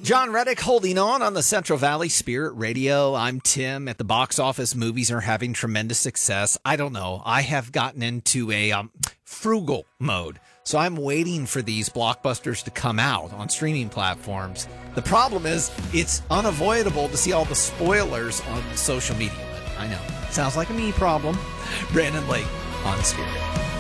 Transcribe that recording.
John Reddick holding on the Central Valley Spirit Radio. I'm Tim. At the box office, movies are having tremendous success. I don't know. I have gotten into a frugal mode. So I'm waiting for these blockbusters to come out on streaming platforms. The problem is it's unavoidable to see all the spoilers on social media. I know. Sounds like a me problem. Brandon Lake on Spirit.